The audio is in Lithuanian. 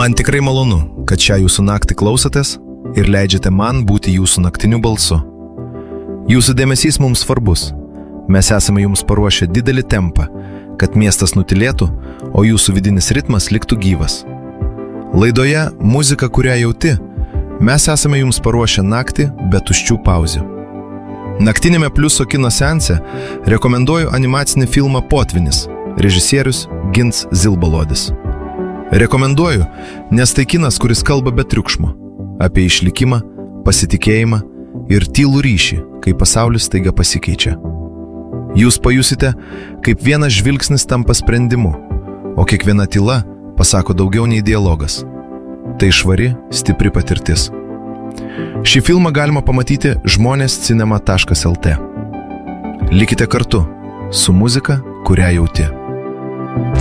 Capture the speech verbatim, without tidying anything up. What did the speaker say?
Man tikrai malonu, kad šią jūsų naktį klausotės ir leidžiate man būti jūsų naktiniu balsu. Jūsų dėmesys mums svarbus. Mes esame jums paruošę didelį tempą, kad miestas nutilėtų, o jūsų vidinis ritmas liktų gyvas. Laidoje Muzika, kurią jauti, mes esame jums paruošę naktį be tuščių pauzių. Naktinėme Pliuso kino seanse rekomenduoju animacinį filmą Potvynis, režisierius Gins Zilbalodis. Rekomenduoju, nes tai kinas, kuris kalba be triukšmo, apie išlikimą, pasitikėjimą ir tylų ryšį, kai pasaulis staiga pasikeičia. Jūs pajusite, kaip vienas žvilgsnis tampa sprendimu, o kiekviena tyla pasako daugiau nei dialogas. Tai švari, stipri patirtis. Šį filmą galima pamatyti žmonės cinema taškas el tė. Likite kartu su muzika, kurią jauti.